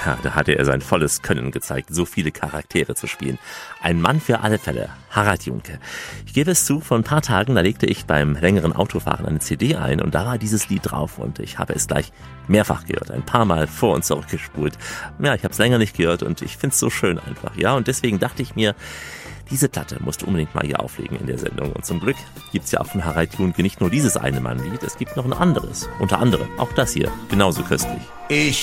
Ja, da hatte er sein volles Können gezeigt, so viele Charaktere zu spielen. Ein Mann für alle Fälle, Harald Juhnke. Ich gebe es zu, vor ein paar Tagen, da legte ich beim längeren Autofahren eine CD ein und da war dieses Lied drauf und ich habe es gleich mehrfach gehört, ein paar Mal vor und zurückgespult. Ja, ich habe es länger nicht gehört und ich finde es so schön einfach, ja, und deswegen dachte ich mir, diese Platte musst du unbedingt mal hier auflegen in der Sendung. Und zum Glück gibt's ja auch von Harald Juhnke nicht nur dieses eine Mann-Lied, es gibt noch ein anderes. Unter anderem auch das hier, genauso köstlich. Ich